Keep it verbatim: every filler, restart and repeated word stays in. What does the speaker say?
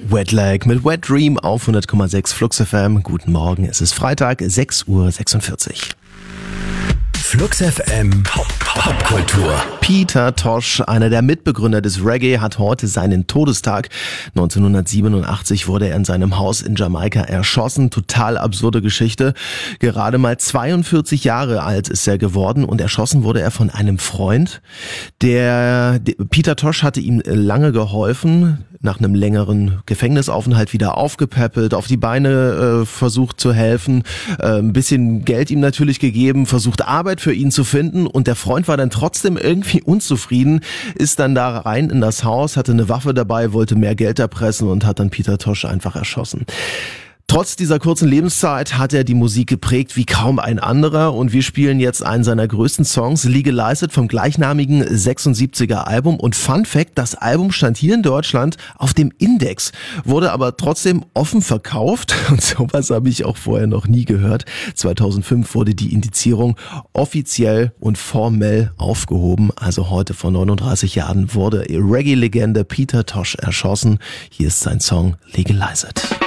Wet Leg mit Wet Dream auf hundert Komma sechs Flux F M. Guten Morgen, es ist Freitag, sechs Uhr sechsundvierzig. Flux F M Popkultur. Peter Tosh, einer der Mitbegründer des Reggae, hat heute seinen Todestag. neunzehnhundertsiebenundachtzig wurde er in seinem Haus in Jamaika erschossen. Total absurde Geschichte. Gerade mal zweiundvierzig Jahre alt ist er geworden und erschossen wurde er von einem Freund. Der, der Peter Tosh hatte ihm lange geholfen, nach einem längeren Gefängnisaufenthalt wieder aufgepäppelt, auf die Beine äh, versucht zu helfen, äh, ein bisschen Geld ihm natürlich gegeben, versucht Arbeit für ihn zu finden, und der Freund war dann trotzdem irgendwie unzufrieden, ist dann da rein in das Haus, hatte eine Waffe dabei, wollte mehr Geld erpressen und hat dann Peter Tosh einfach erschossen. Trotz dieser kurzen Lebenszeit hat er die Musik geprägt wie kaum ein anderer, und wir spielen jetzt einen seiner größten Songs, Legalized, vom gleichnamigen sechsundsiebziger Album. Und Fun Fact, das Album stand hier in Deutschland auf dem Index, wurde aber trotzdem offen verkauft, und sowas habe ich auch vorher noch nie gehört. zweitausendfünf wurde die Indizierung offiziell und formell aufgehoben, also heute vor neununddreißig Jahren wurde Reggae-Legende Peter Tosh erschossen. Hier ist sein Song Legalized.